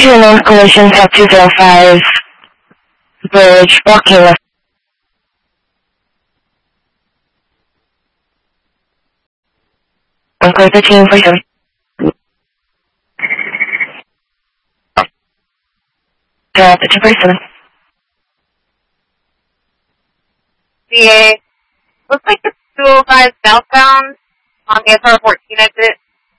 Engine collision at 205 bridge, walking left. Clear 1347. Clear 1347. CA, looks like it's 205 southbound on the SR 14 exit.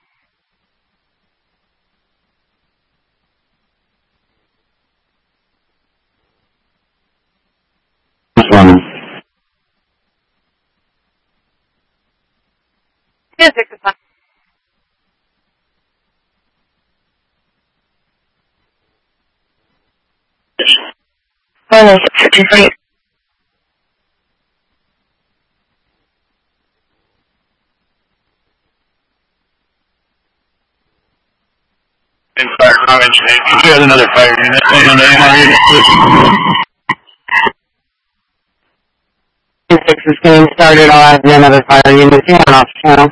Yeah, 6 is fine. Final 653. Fire damage. We had another fire unit. And the MR unit. 6 is getting started. I'll add another fire unit. You want off channel.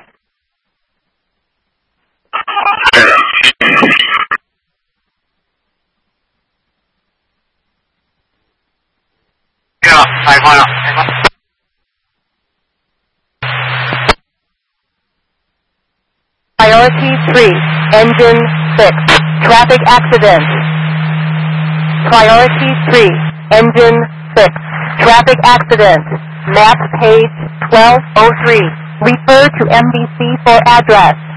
Yeah, I final. Priority 3, engine 6, traffic accident. Priority 3, engine 6, traffic accident. Map page 1203. Refer to MDC for address.